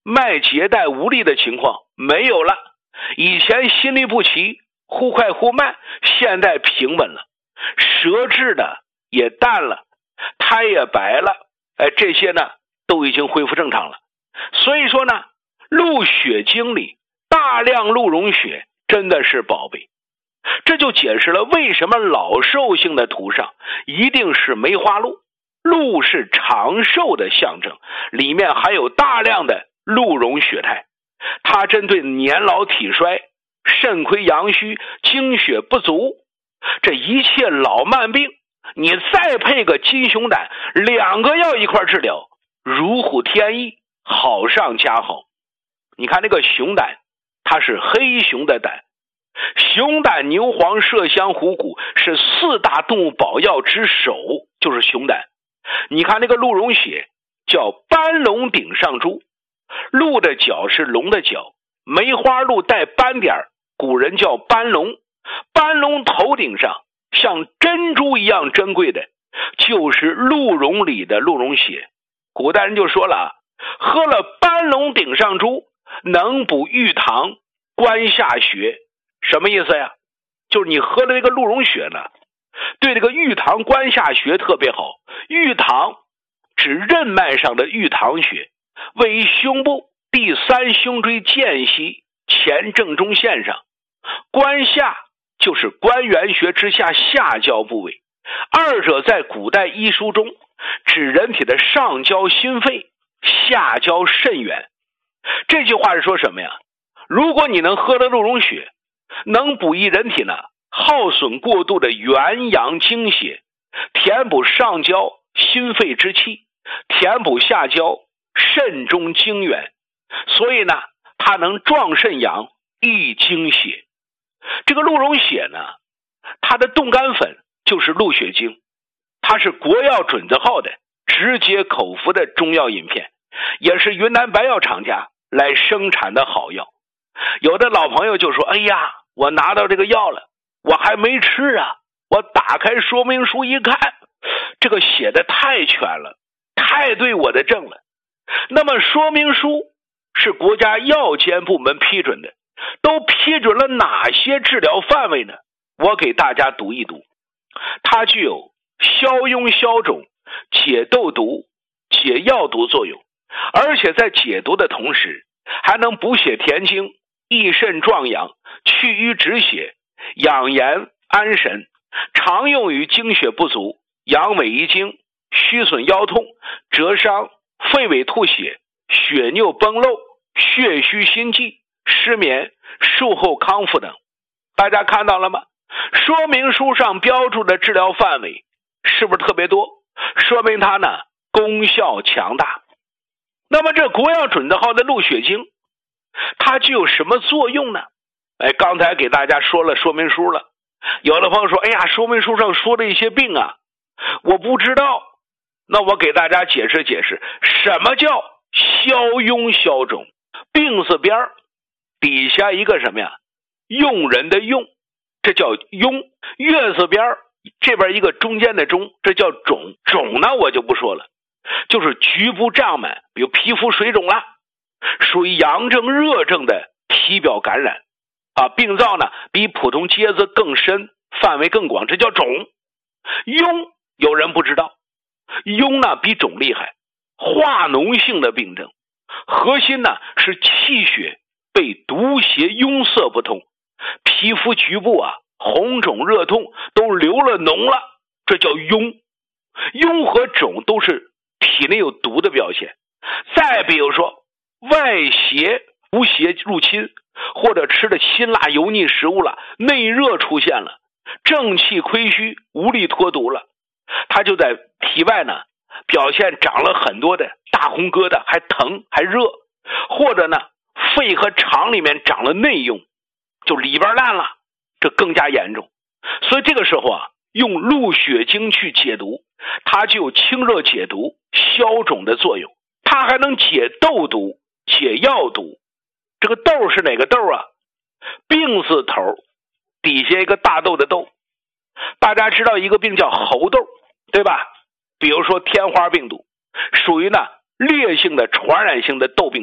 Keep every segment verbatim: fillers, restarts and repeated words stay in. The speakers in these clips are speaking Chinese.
脉结带无力的情况没有了，以前心律不齐，忽快忽慢，现在平稳了，舌质呢也淡了，苔也白了，哎，这些呢都已经恢复正常了。所以说呢，鹿血经里大量鹿茸血真的是宝贝。这就解释了为什么老寿星的图上一定是梅花鹿。鹿是长寿的象征，里面含有大量的鹿茸血肽，它针对年老体衰、肾亏阳虚、精血不足，这一切老慢病，你再配个金熊胆，两个药一块治疗，如虎添翼，好上加好。你看那个熊胆，它是黑熊的胆，熊胆、牛黄、麝香、虎骨是四大动物保药之首，就是熊胆。你看那个鹿茸血叫斑龙顶上珠，鹿的角是龙的角，梅花鹿带斑点，古人叫斑龙。斑龙头顶上像珍珠一样珍贵的就是鹿茸里的鹿茸血。古代人就说了，喝了斑龙顶上珠能补玉堂关下穴。什么意思呀？就是你喝了这个鹿茸血呢，对这个玉堂关下穴特别好。玉堂指任脉上的玉堂穴，位于胸部第三胸椎间隙前正中线上，关下就是关元穴之下下焦部位，二者在古代医书中指人体的上焦心肺，下焦肾源。这句话是说什么呀？如果你能喝了鹿茸血，能补益人体呢耗损过度的元阳精血，填补上焦心肺之气，填补下焦肾中精元，所以呢它能壮肾阳益精血。这个鹿茸血呢，它的冻干粉就是鹿血精，它是国药准字号的直接口服的中药饮片，也是云南白药厂家来生产的好药。有的老朋友就说，哎呀，我拿到这个药了，我还没吃啊，我打开说明书一看，这个写的太全了，太对我的症了。那么说明书是国家药监部门批准的，都批准了哪些治疗范围呢？我给大家读一读。它具有消痈消肿、解痘毒、解药毒作用，而且在解毒的同时还能补血填精、益肾壮阳、去瘀止血、养颜安神，常用于精血不足、阳痿遗精、虚损腰痛、折伤、肺痿吐血、血尿崩漏、血虚心悸、失眠、术后康复等。大家看到了吗？说明书上标注的治疗范围是不是特别多？说明它呢功效强大。那么这国药准字号的鹿血精，它具有什么作用呢？哎，刚才给大家说了说明书了。有的朋友说，哎呀，说明书上说的一些病啊，我不知道。那我给大家解释解释，什么叫消痈消肿？病字边底下一个什么呀？用人的用，这叫痈。月字边这边一个中间的中，这叫肿。肿呢我就不说了，就是局部胀满，比如皮肤水肿啦，属于阳症热症的体表感染啊，病灶呢比普通疖子更深，范围更广，这叫肿。痈有人不知道，痈呢比肿厉害，化脓性的病症，核心呢是气血被毒邪壅塞不通，皮肤局部啊红肿热痛都流了脓了，这叫痈。痈和肿都是体内有毒的表现。再比如说外邪毒邪入侵，或者吃的辛辣油腻食物了，内热出现了，正气亏虚，无力脱毒了，它就在体外呢表现长了很多的大红疙瘩，还疼还热，或者呢肺和肠里面长了内痈，就里边烂了，这更加严重。所以这个时候啊，用鹿血精去解毒，它就有清热解毒、消肿的作用，它还能解痘毒、解药毒。这个痘是哪个痘啊？病字头底下一个大豆的豆。大家知道一个病叫猴痘，对吧？比如说天花病毒，属于呢烈性的传染性的痘病毒。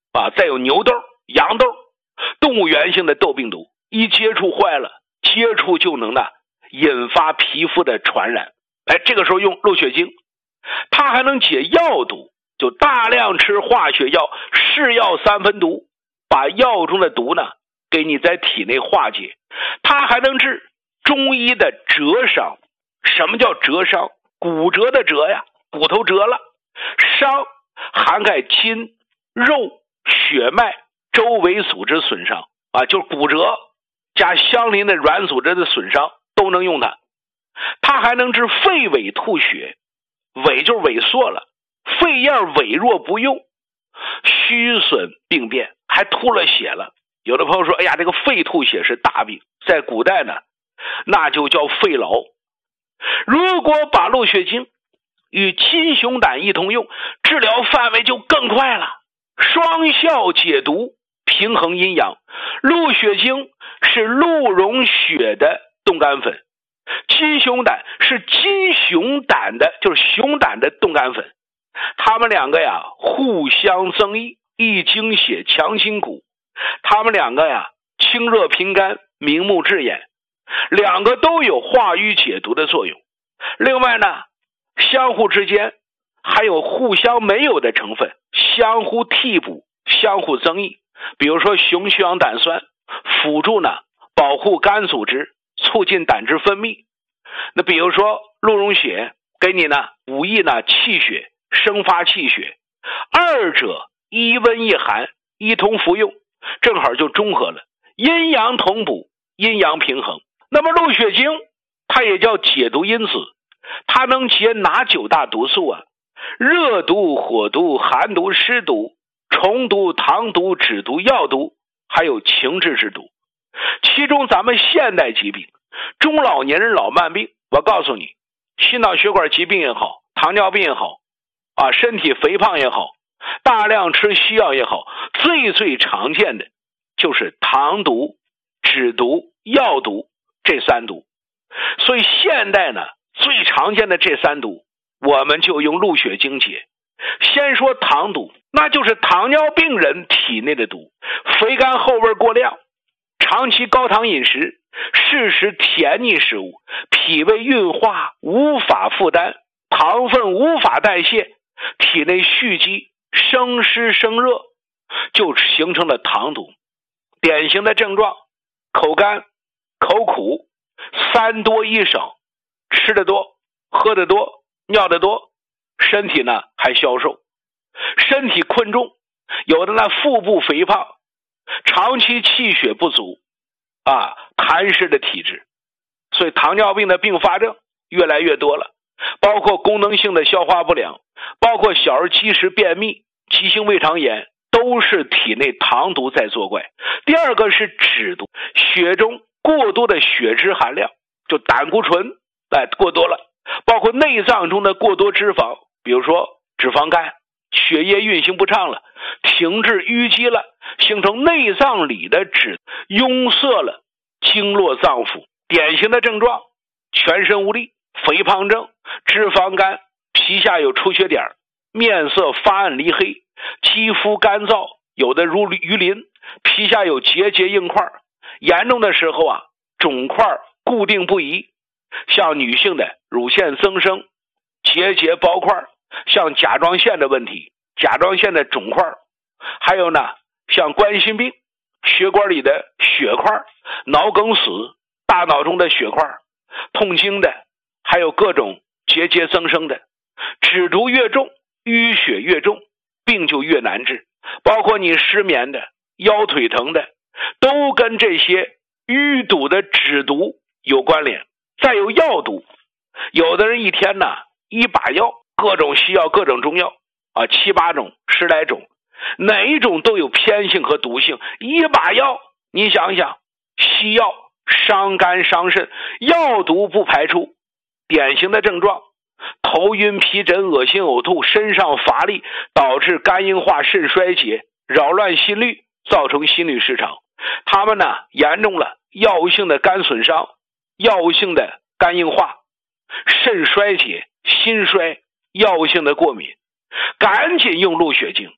啊，再有牛痘、羊痘，动物源性的痘病毒，一接触坏了，接触就能呢引发皮肤的传染。哎，这个时候用鹿血精，它还能解药毒，就大量吃化学药，是药三分毒，把药中的毒呢给你在体内化解。它还能治中医的折伤。什么叫折伤？骨折的折呀，骨头折了。伤涵盖筋、肉、血脉周围组织损伤啊，就是骨折加相邻的软组织的损伤都能用它。它还能治肺萎吐血，萎就是萎缩了，肺叶萎弱不用，虚损病变，还吐了血了。有的朋友说，哎呀，这个肺吐血是大病，在古代呢，那就叫肺痨。如果把鹿血精与金熊胆一同用，治疗范围就更快了，双效解毒，平衡阴阳。鹿血精是鹿茸血的冻干粉，金熊胆是金熊胆的，就是熊胆的冻干粉。他们两个呀互相增益，益精血，强筋骨。他们两个呀清热平肝，明目治眼，两个都有化瘀解毒的作用。另外呢，相互之间还有互相没有的成分，相互替补，相互增益。比如说熊血氧胆酸辅助呢保护肝组织，促进胆汁分泌。那比如说鹿茸血给你呢补益呢气血，生发气血，二者一温一寒，一同服用，正好就中和了，阴阳同补，阴阳平衡。那么鹿血精它也叫解毒因子，它能解哪九大毒素啊？热毒、火毒、寒毒、湿毒、虫毒、糖毒、脂毒、药毒，还有情志之毒。其中咱们现代疾病，中老年人老慢病，我告诉你，心脑血管疾病也好，糖尿病也好啊，身体肥胖也好，大量吃西药也好，最最常见的就是糖毒、脂毒、药毒这三毒。所以现代呢最常见的这三毒，我们就用鹿血精解。先说糖毒，那就是糖尿病人体内的毒，肥甘厚味过量，长期高糖饮食，适食甜腻食物，脾胃运化无法负担，糖分无法代谢，体内蓄积，生湿生热，就形成了糖毒。典型的症状，口干、口苦、三多一少，吃得多、喝得多、尿得多，身体呢还消瘦，身体困重，有的呢腹部肥胖，长期气血不足啊，痰湿的体质。所以糖尿病的并发症越来越多了，包括功能性的消化不良，包括小儿积食便秘、急性胃肠炎，都是体内糖毒在作怪。第二个是脂毒，血中过多的血脂含量，就胆固醇哎过多了，包括内脏中的过多脂肪，比如说脂肪肝，血液运行不畅了，停滞淤积了，形成内脏里的脂壅塞了经络脏腑。典型的症状，全身无力、肥胖症、脂肪肝，皮下有出血点，面色发暗离黑，肌肤干燥，有的如鱼鳞，皮下有结节硬块，严重的时候啊肿块固定不移，像女性的乳腺增生、结节包块，像甲状腺的问题，甲状腺的肿块，还有呢像冠心病，血管里的血块，脑梗死，大脑中的血块，痛经的，还有各种结节增生的。脂毒越重，淤血越重，病就越难治，包括你失眠的、腰腿疼的，都跟这些淤堵的脂毒有关联。再有药毒，有的人一天呢一把药，各种西药各种中药啊，七八种十来种，哪一种都有偏性和毒性。一把药你想想，西药伤肝伤肾，药毒不排出。典型的症状，头晕皮疹、恶心呕吐、身上乏力，导致肝硬化、肾衰竭，扰乱心律，造成心律失常。他们呢严重了药物性的肝损伤，药物性的肝硬化、肾衰竭、心衰，药物性的过敏，赶紧用鹿血精。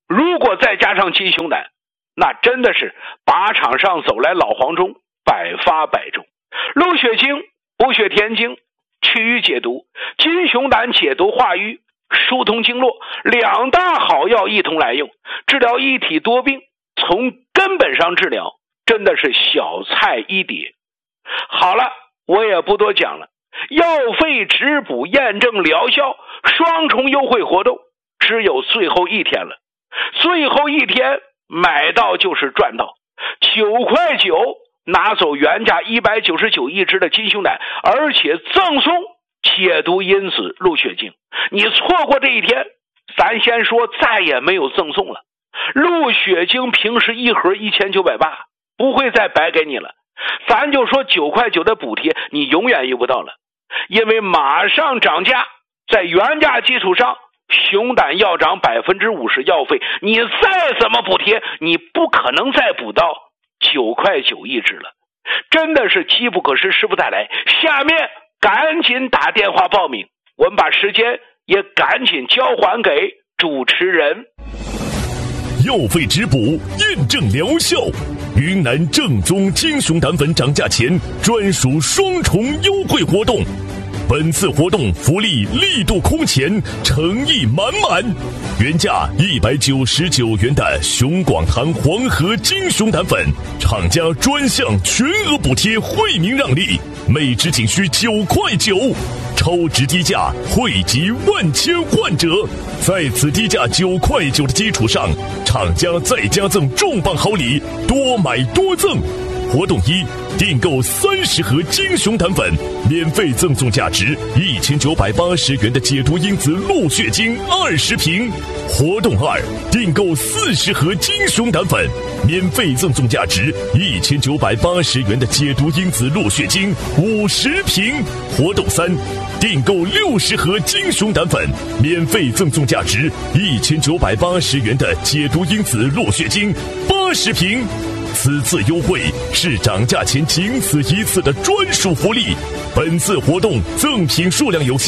如果再加上金熊胆，那真的是靶场上走来老黄忠，百发百中。鹿血精、补血填精、祛瘀解毒，金熊胆解毒化瘀、疏通经络，两大好药一同来用，治疗一体多病，从根本上治疗，真的是小菜一碟。好了，我也不多讲了，药费质补验证疗效双重优惠活动只有最后一天了，最后一天买到就是赚到，九块九拿走原价一百九十九一支的金熊胆，而且赠送解毒因子鹿血精。你错过这一天，咱先说再也没有赠送了。鹿血精平时一盒一千九百八，不会再白给你了。咱就说九块九的补贴，你永远用不到了，因为马上涨价，在原价基础上，熊胆要涨百分之五十药费，你再怎么补贴，你不可能再补到九块九一支了，真的是机不可失，失不再来。下面赶紧打电话报名，我们把时间也赶紧交还给主持人。 药费质补，验证疗效。云南正宗金熊胆粉涨价前专属双重优惠活动，本次活动福利力度空前，诚意满满。原价一百九十九元的熊广堂黄河金熊胆粉，厂家专项全额补贴，惠民让利，每支仅需九块九，超值低价，惠及万千患者。在此低价九块九的基础上，厂家再加赠重磅好礼，多买多赠。活动一，订购三十盒金熊胆粉，免费赠送价值一千九百八十元的解毒因子鹿血精二十瓶。活动二，订购四十盒金熊胆粉，免费赠送价值一千九百八十元的解毒因子鹿血精五十瓶。活动三，订购六十盒金熊胆粉，免费赠送价值一千九百八十元的解毒因子鹿血精八十瓶。此次优惠是涨价前仅此一次的专属福利，本次活动赠品数量有限。